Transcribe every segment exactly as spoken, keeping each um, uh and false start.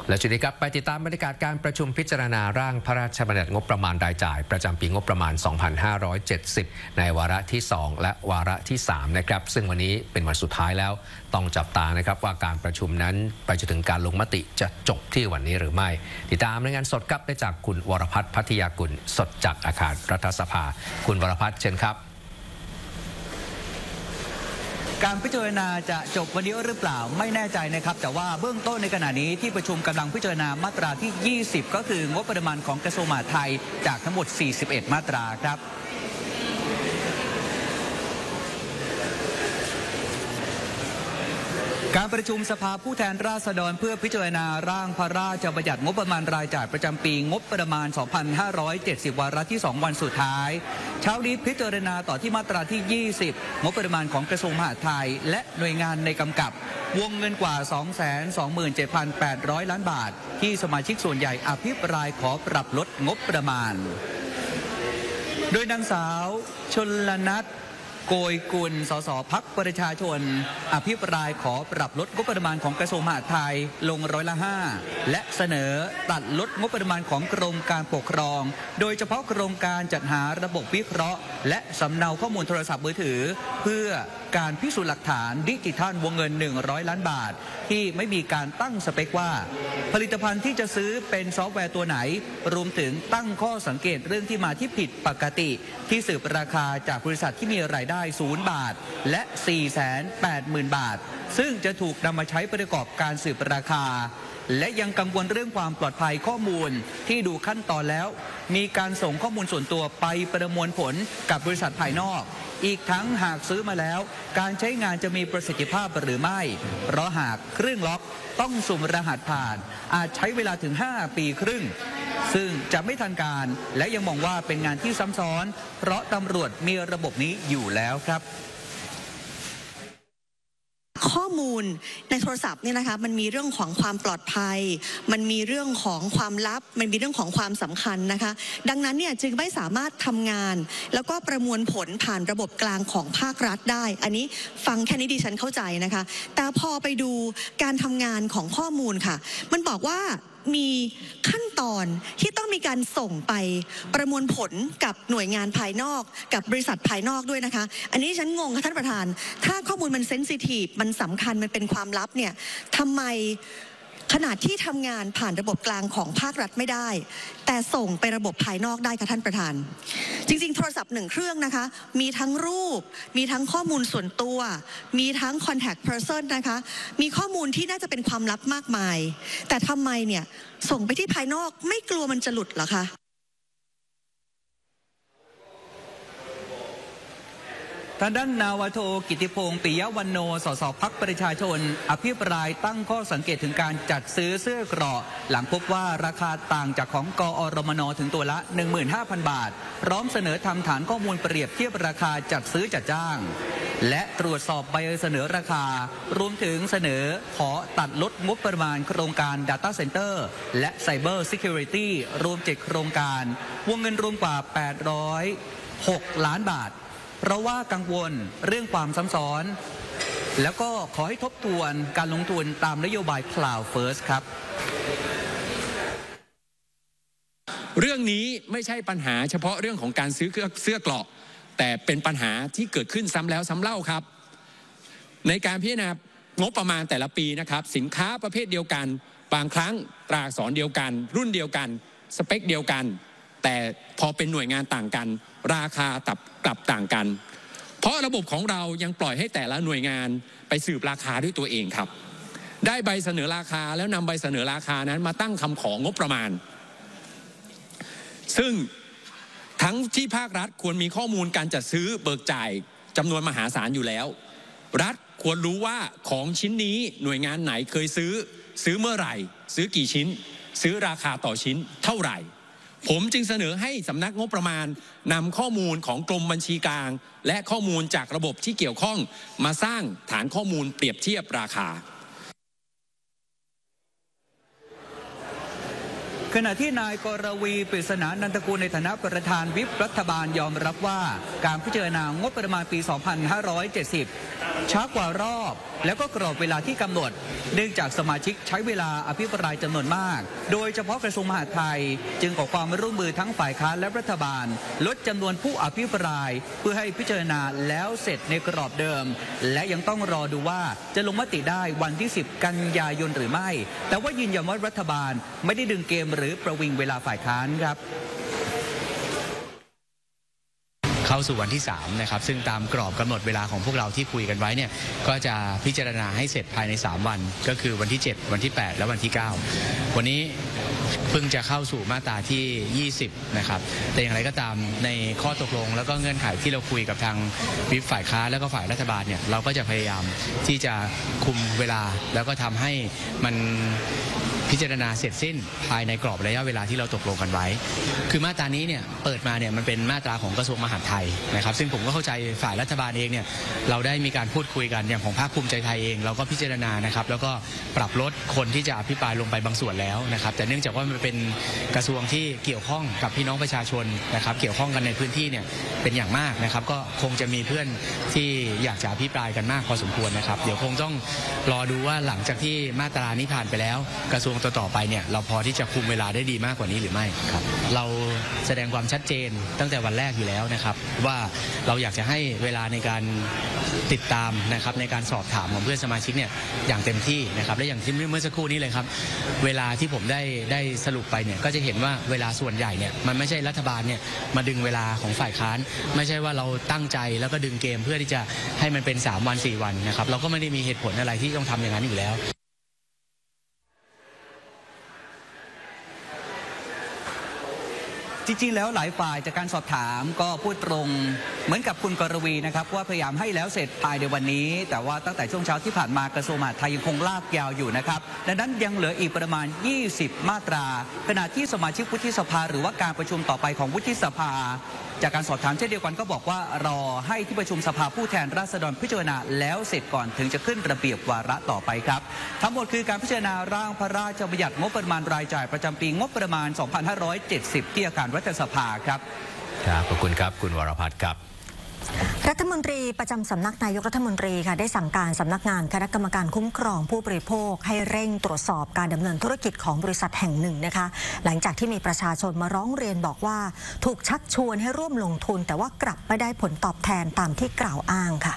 และจุดนี้ครับไปติดตามบรรยากาศการประชุมพิจารณาร่างพระราชบัญญัติงบประมาณรายจ่ายประจำปีงบประมาณ สองพันห้าร้อยเจ็ดสิบ ในวาระที่ สอง และวาระที่ สาม นะครับซึ่งวันนี้เป็นวันสุดท้ายแล้วต้องจับตานะครับว่าการประชุมนั้นไปจนถึงการลงมติจะจบที่วันนี้หรือไม่ติดตามรายงานสดครับได้จากคุณวรพัฒน์พัทยากุลสดจากอาคารรัฐสภาคุณวรพัฒน์เชิญครับการพิจารณาจะจบวันนี้หรือเปล่าไม่แน่ใจนะครับแต่ว่าเบื้องต้นในขณะนี้ที่ประชุมกำลังพิจารณามาตราที่ยี่สิบก็คืองบประมาณของกระทรวงมหาดไทยจากทั้งหมดสี่สิบเอ็ดมาตราครับการประชุมสภาผู้แทนราษฎรเพื่อพิจารณาร่างพระราชบัญญัติงบประมาณรายจ่ายประจำปีงบประมาณ สองพันห้าร้อยเจ็ดสิบ วาระที่ สอง วันสุดท้ายเช้านี้พิจารณาต่อที่มาตราที่ ยี่สิบ งบประมาณของกระทรวงมหาดไทยและหน่วยงานในกำกับวงเงินกว่า สองแสนสองหมื่นเจ็ดพันแปดร้อย ล้านบาทที่สมาชิกส่วนใหญ่อภิปรายขอปรับลดงบประมาณโดยนางสาวชลนัทโกยกุลสสพรรคประชาชนอภิปรายขอปรับลดงบประมาณของกระทรวงมหาดไทยลงร้อยละห้าและเสนอตัดลดงบประมาณของกรมการปกครองโดยเฉพาะโครงการจัดหาระบบวิเคราะห์และสำเนาข้อมูลโทรศัพท์มือถือเพื่อการพิสูจน์หลักฐานดิจิทัลวงเงินหนึ่งร้อยล้านบาทที่ไม่มีการตั้งสเปคว่าผลิตภัณฑ์ที่จะซื้อเป็นซอฟต์แวร์ตัวไหนรวมถึงตั้งข้อสังเกตเรื่องที่มาที่ผิดปกติที่สืบราคาจากบริษัทที่มีรายได้ศูนย์บาทและ สี่แสนแปดหมื่น บาทซึ่งจะถูกนำมาใช้ประกอบการสืบราคาและยังกังวลเรื่องความปลอดภัยข้อมูลที่ดูขั้นตอนแล้วมีการส่งข้อมูลส่วนตัวไปประมวลผลกับบริษัทภายนอกอีกทั้งหากซื้อมาแล้วการใช้งานจะมีประสิทธิภาพหรือไม่เพราะหากเครื่องล็อกต้องสุ่มรหัสผ่านอาจใช้เวลาถึงห้าปีครึ่งซึ่งจะไม่ทันการและยังมองว่าเป็นงานที่ซ้ำซ้อนเพราะตำรวจมีระบบนี้อยู่แล้วครับข้อมูลในโทรศัพท์เนี่ยนะคะมันมีเรื่องของความปลอดภัยมันมีเรื่องของความลับมันมีเรื่องของความสำคัญนะคะดังนั้นเนี่ยจึงไม่สามารถทำงานแล้วก็ประมวลผลผ่านระบบกลางของภาครัฐได้อันนี้ฟังแค่นี้ดิฉันเข้าใจนะคะแต่พอไปดูการทำงานของข้อมูลค่ะมันบอกว่ามีขั้นตอนที่ต้องมีการส่งไปประมวลผลกับหน่วยงานภายนอกกับบริษัทภายนอกด้วยนะคะอันนี้ฉันงงค่ะท่านประธานถ้าข้อมูลมันเซนซิทีฟมันสำคัญมันเป็นความลับเนี่ยทำไมขนาดที่ทำงานผ่านระบบกลางของภาครัฐไม่ได้แต่ส่งไประบบภายนอกได้ค่ะท่านประธานจริงๆโทรศัพท์หนึ่งเครื่องนะคะมีทั้งรูปมีทั้งข้อมูลส่วนตัวมีทั้ง contact person นะคะมีข้อมูลที่น่าจะเป็นความลับมากมายแต่ทำไมเนี่ยส่งไปที่ภายนอกไม่กลัวมันจะหลุดเหรอคะทางด้านนาวาโทกิติพงศ์ปิยวรรณโนสสพรรคประชาชนอภิปรายตั้งข้อสังเกตถึงการจัดซื้อเสื้อเกราะหลังพบว่าราคาต่างจากของกอรมนถึงตัวละ หนึ่งหมื่นห้าพัน บาทพร้อมเสนอทำฐานข้อมูลเปรียบเทียบราคาจัดซื้อจัดจ้างและตรวจสอบใบเสนอราคารวมถึงเสนอขอตัดลดงบประมาณโครงการ Data Center และ Cyber Security รวมเจ็ดโครงการวงเงินรวมกว่าแปดร้อยหกล้านบาทเพราะว่ากังวลเรื่องความซ้ำซ้อนแล้วก็ขอให้ทบทวนการลงทุนตามนโยบาย Cloud First ครับเรื่องนี้ไม่ใช่ปัญหาเฉพาะเรื่องของการซื้อเสื้อเกราะแต่เป็นปัญหาที่เกิดขึ้นซ้ำแล้วซ้ำเล่าครับในการพิจารณางบประมาณแต่ละปีนะครับสินค้าประเภทเดียวกันบางครั้งตราอักษรเดียวกันรุ่นเดียวกันสเปคเดียวกันแต่พอเป็นหน่วยงานต่างกันราคาตับกลับต่างกันเพราะระบบของเรายังปล่อยให้แต่ละหน่วยงานไปสืบราคาด้วยตัวเองครับได้ใบเสนอราคาแล้วนำใบเสนอราคานั้นมาตั้งคำของงบประมาณซึ่งทั้งที่ภาครัฐควรมีข้อมูลการจัดซื้อเบิกจ่ายจำนวนมหาศาลอยู่แล้วรัฐควรรู้ว่าของชิ้นนี้หน่วยงานไหนเคยซื้อซื้อเมื่อไหร่ซื้อกี่ชิ้นซื้อราคาต่อชิ้นเท่าไหร่ผมจึงเสนอให้สำนักงบประมาณนำข้อมูลของกรมบัญชีกลางและข้อมูลจากระบบที่เกี่ยวข้องมาสร้างฐานข้อมูลเปรียบเทียบราคาขณะที่นายกรวีปริศนานันทกูลในฐานะประธานวิปรัฐบาลยอมรับว่าการพิจารณางบประมาณปี สองพันห้าร้อยเจ็ดสิบช้ากว่ารอบแล้วก็กรอบเวลาที่กำหนดเนื่องจากสมาชิกใช้เวลาอภิปรายจำนวนมากโดยเฉพาะกระทรวงมหาดไทยจึงขอความร่วมมือทั้งฝ่ายค้านและรัฐบาลลดจำนวนผู้อภิปรายเพื่อให้พิจารณาแล้วเสร็จในกรอบเดิมและยังต้องรอดูว่าจะลงมติได้วันที่สิบกันยายนหรือไม่แต่ว่ายืนยันว่ารัฐบาลไม่ได้ดึงเกมหรือประวิงเวลาฝ่ายค้านครับเข้าสู่วันที่สามนะครับซึ่งตามกรอบกำหนดเวลาของพวกเราที่คุยกันไว้เนี่ยก็จะพิจารณาให้เสร็จภายในสามวันก็คือวันที่เจ็ดวันที่แปดและวันที่เก้าวันนี้เพิ่งจะเข้าสู่มาตราที่ยี่สิบนะครับแต่อย่างไรก็ตามในข้อตกลงแล้วก็เงื่อนไขที่เราคุยกับทางวิปฝ่ายค้านแล้วก็ฝ่ายรัฐบาลเนี่ยเราก็จะพยายามที่จะคุมเวลาแล้วก็ทำให้มันพิจารณาเสร็จสิ้นภายในกรอบระยะเวลาที่เราตกลงกันไว้คือมาตรานี้เนี่ยเปิดมาเนี่ยมันเป็นมาตราของกระทรวงมหาดไทยนะครับซึ่งผมก็เข้าใจฝ่ายรัฐบาลเองเนี่ยเราได้มีการพูดคุยกันอย่างของภาคภูมิใจไทยเองเราก็พิจารณานะครับแล้วก็ปรับลดคนที่จะอภิปรายลงไปบางส่วนแล้วนะครับแต่เนื่องจากว่ามันเป็นกระทรวงที่เกี่ยวข้องกับพี่น้องประชาชนนะครับเกี่ยวข้องกันในพื้นที่เนี่ยเป็นอย่างมากนะครับก็คงจะมีเพื่อนที่อยากจะอภิปรายกันมากพอสมควรนะครับเดี๋ยวคงต้องรอดูว่าหลังจากที่มาตรานี้ผ่านไปแล้วกระทรวงต่อต่อไปเนี่ยเราพอที่จะคุมเวลาได้ดีมากกว่านี้หรือไม่ครับเราแสดงความชัดเจนตั้งแต่วันแรกอยู่แล้วนะครับว่าเราอยากจะให้เวลาในการติดตามนะครับในการสอบถามของเพื่อนสมาชิกเนี่ยอย่างเต็มที่นะครับและอย่างที่เมื่อสักครู่นี้เลยครับเวลาที่ผมได้ได้สรุปไปเนี่ยก็จะเห็นว่าเวลาส่วนใหญ่เนี่ยมันไม่ใช่รัฐบาลเนี่ยมาดึงเวลาของฝ่ายค้านไม่ใช่ว่าเราตั้งใจแล้วก็ดึงเกมเพื่อที่จะให้มันเป็นสามวันสี่วันนะครับเราก็ไม่ได้มีเหตุผลอะไรที่ต้องทำอย่างนั้นอยู่แล้วจริงๆแล้วหลายฝ่ายจากการสอบถามก็พูดตรงเหมือนกับคุณกรวีนะครับว่าพยายามให้แล้วเสร็จภายในวันนี้แต่ว่าตั้งแต่ช่วงเช้าที่ผ่านมากระทรวงมหาดไทยยังคงลากยาวอยู่นะครับดังนั้นยังเหลืออีกประมาณยี่สิบมาตราขณะที่สมาชิกวุฒิสภาหรือว่าการประชุมต่อไปของวุฒิสภาจากการสอบถามเช่นเดียวกันก็บอกว่ารอให้ที่ประชุมสภาผู้แทนราษฎรพิจารณาแล้วเสร็จก่อนถึงจะขึ้นระเบียบวาระต่อไปครับทั้งหมดคือการพิจารณาร่างพระราชบัญญัติงบประมาณรายจ่ายประจำปีงบประมาณ สองพันห้าร้อยเจ็ดสิบ ที่อาคารรัฐสภาครับครับขอบคุณครับคุณวรพัฒน์ครับรัฐมนตรีประจำสำนักนายกรัฐมนตรีค่ะได้สั่งการสำนักงานคณะกรรมการคุ้มครองผู้บริโภคให้เร่งตรวจสอบการดำเนินธุรกิจของบริษัทแห่งหนึ่งนะคะหลังจากที่มีประชาชนมาร้องเรียนบอกว่าถูกชักชวนให้ร่วมลงทุนแต่ว่ากลับไม่ได้ผลตอบแทนตามที่กล่าวอ้างค่ะ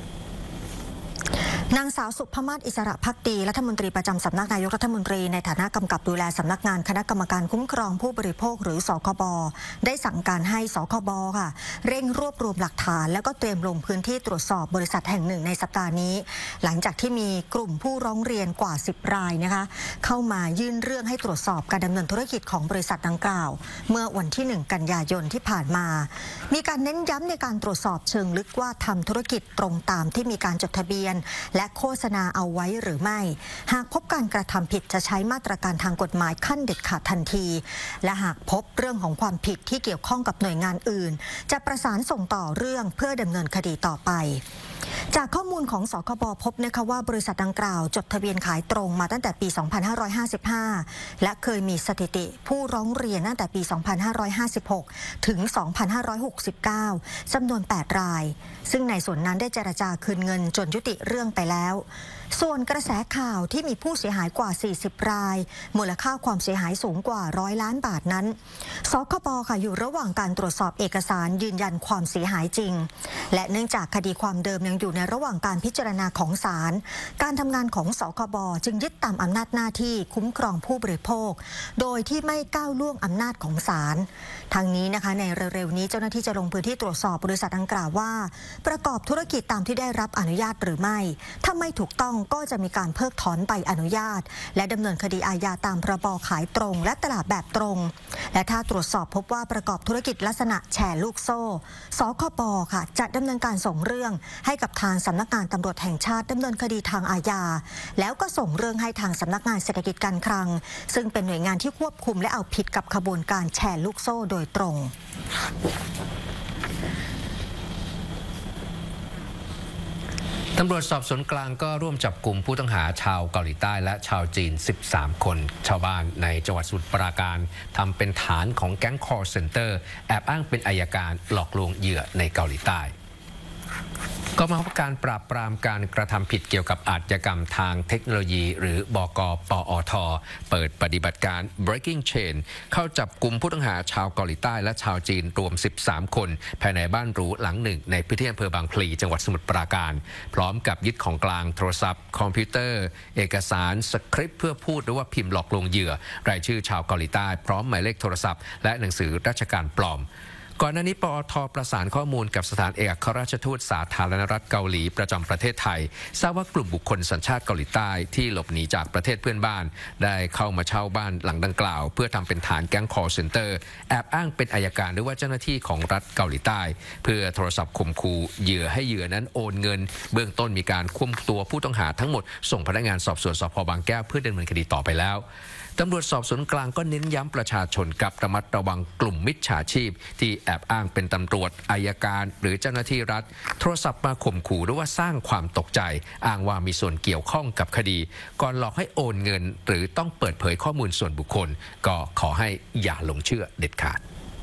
นางสาวสุภมาศอิสระภักดีรัฐมนตรีประจำสำนักนายกรัฐมนตรีในฐานะกำกับดูแลสำนักงานคณะกรรมการคุ้มครองผู้บริโภคหรือสคบได้สั่งการให้สคบค่ะเร่งรวบรวมหลักฐานแล้วก็เตรียมลงพื้นที่ตรวจสอบบริษัทแห่งหนึ่งในสัปดาห์นี้หลังจากที่มีกลุ่มผู้ร้องเรียนกว่าสิบรายนะคะเข้ามายื่นเรื่องให้ตรวจสอบการดำเนินธุรกิจของบริษัทดังกล่าวเมื่อวันที่หนึ่งกันยายนที่ผ่านมามีการเน้นย้ำในการตรวจสอบเชิงลึกว่าทำธุรกิจตรงตามที่มีการจดทะเบียนและโฆษณาเอาไว้หรือไม่หากพบการกระทำผิดจะใช้มาตรการทางกฎหมายขั้นเด็ดขาดทันทีและหากพบเรื่องของความผิดที่เกี่ยวข้องกับหน่วยงานอื่นจะประสานส่งต่อเรื่องเพื่อดำเนินคดีต่อไปจากข้อมูลของสคบพบนะคะว่าบริษัทดังกล่าวจดทะเบียนขายตรงมาตั้งแต่ปี สองพันห้าร้อยห้าสิบห้า และเคยมีสถิติผู้ร้องเรียนตั้งแต่ปี สองพันห้าร้อยห้าสิบหก ถึง สองพันห้าร้อยหกสิบเก้า จำนวน แปด รายซึ่งในส่วนนั้นได้เจรจาคืนเงินจนยุติเรื่องไปแล้วส่วนกระแสข่าวที่มีผู้เสียหายกว่าสี่สิบรายมูลค่าความเสียหายสูงกว่าร้อยล้านบาทนั้นสคบค่ะอยู่ระหว่างการตรวจสอบเอกสารยืนยันความเสียหายจริงและเนื่องจากคดีความเดิมยังอยู่ในระหว่างการพิจารณาของศาลการทำงานของสคบจึงยึดตามอำนาจหน้าที่คุ้มครองผู้บริโภคโดยที่ไม่ก้าวล่วงอำนาจของศาลทางนี้นะคะในเร็วๆนี้เจ้าหน้าที่จะลงพื้นที่ตรวจสอบบริษัทดังกล่าวว่าประกอบธุรกิจตามที่ได้รับอนุญาตหรือไม่ถ้าไม่ถูกต้องก็จะมีการเพิกถอนใบอนุญาตและดำเนินคดีอาญาตามพรบขายตรงและตลาดแบบตรงและถ้าตรวจสอบพบว่าประกอบธุรกิจลักษณะแชร์ลูกโซ่สคบค่ะจะดำเนินการส่งเรื่องให้กับทางสำนักงานตำรวจแห่งชาติดำเนินคดีทางอาญาแล้วก็ส่งเรื่องให้ทางสำนักงานเศรษฐกิจการคลังซึ่งเป็นหน่วยงานที่ควบคุมและเอาผิดกับขบวนการแชร์ลูกโซ่โดยตรงตำรวจสอบสวนกลางก็ร่วมจับกลุ่มผู้ต้องหาชาวเกาหลีใต้และชาวจีนสิบสามคนชาวบ้านในจังหวัดสมุทรปราการทำเป็นฐานของแก๊ง call center แอบอ้างเป็นอัยการหลอกลวงเหยื่อในเกาหลีใต้กองบังคับการปราบปรามการกระทำผิดเกี่ยวกับอาชญากรรมทางเทคโนโลยีหรือบก.ปอท.เปิดปฏิบัติการ breaking chain เข้าจับกลุ่มผู้ต้องหาชาวเกาหลีใต้และชาวจีนรวมสิบสามคนภายในบ้านหรูหลังหนึ่งในพื้นที่อำเภอบางพลีจังหวัดสมุทรปราการพร้อมกับยึดของกลางโทรศัพท์คอมพิวเตอร์เอกสารสคริปต์เพื่อพูดหรือว่าพิมพ์หลอกลวงเหยื่อรายชื่อชาวเกาหลีใต้พร้อมหมายเลขโทรศัพท์และหนังสือราชการปลอมก่อนหน้านี้ปอท.ประสานข้อมูลกับสถานเอกอัครราชทูตสาธารณรัฐเกาหลีประจำประเทศไทยทราบว่ากลุ่มบุคคลสัญชาติเกาหลีใต้ที่หลบหนีจากประเทศเพื่อนบ้านได้เข้ามาเช่าบ้านหลังดังกล่าวเพื่อทำเป็นฐานแก๊ง call center แอบอ้างเป็นอัยการหรือว่าเจ้าหน้าที่ของรัฐเกาหลีใต้เพื่อโทรศัพท์ข่มขู่เหยื่อให้เหยื่อนั้นโอนเงินเบื้องต้นมีการควบตัวผู้ต้องหาทั้งหมดส่งพนักงานสอบสวนสภ.บางแก้วเพื่อดำเนินคดีต่อไปแล้วตำรวจสอบสวนกลางก็เน้นย้ำประชาชนกับระมัดระวังกลุ่มมิจฉาชีพที่แอบอ้างเป็นตำรวจอัยการหรือเจ้าหน้าที่รัฐโทรศัพท์มาข่มขู่หรือว่าสร้างความตกใจอ้างว่ามีส่วนเกี่ยวข้องกับคดีก่อนหลอกให้โอนเงินหรือต้องเปิดเผยข้อมูลส่วนบุคคลก็ขอให้อย่าหลงเชื่อเด็ดขาด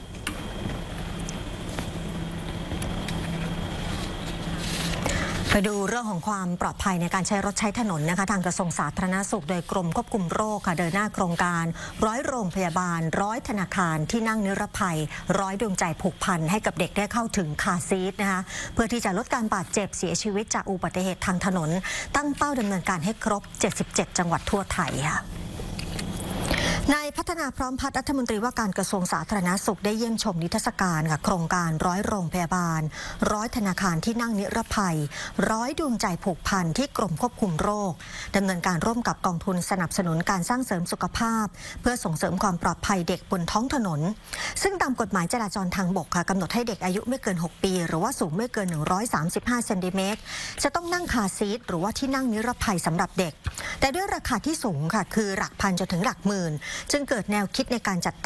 ไปดูเรื่องของความปลอดภัยในการใช้รถใช้ถนนนะคะทางกระทรวงสาธารณสุขโดยกรมควบคุมโรคค่ะเดินหน้าโครงการร้อยโรงพยาบาลร้อยธนาคารที่นั่งนิรภัยร้อยดวงใจผูกพันให้กับเด็กได้เข้าถึงคาร์ซีทนะคะเพื่อที่จะลดการบาดเจ็บเสียชีวิตจากอุบัติเหตุทางถนนตั้งเป้าดำเนินการให้ครบเจ็ดสิบเจ็ดจังหวัดทั่วไทยค่ะนายพัฒนาพร้อมพัฒน์รัฐมนตรีว่าการกระทรวงสาธารณสุขได้เยี่ยมชมนิทรรศการค่ะโครงการร้อยโรงพยาบาลร้อยธนาคารที่นั่งนิรภัยร้อยดวงใจผูกพันที่กรมควบคุมโรคดำเนินการร่วมกับกองทุนสนับสนุนการสร้างเสริมสุขภาพเพื่อส่งเสริมความปลอดภัยเด็กบนท้องถนนซึ่งตามกฎหมายจราจรทางบกค่ะกำหนดให้เด็กอายุไม่เกินหกปีหรือว่าสูงไม่เกินหนึ่งร้อยสามสิบห้าเซนติเมตรจะต้องนั่งคาร์ซีทหรือว่าที่นั่งนิรภัยสำหรับเด็กแต่ด้วยราคาที่สูงค่ะคือหลักพันจนถึงหลักหมื่นจึงเกิดแนวคิดในการจัดตั้ง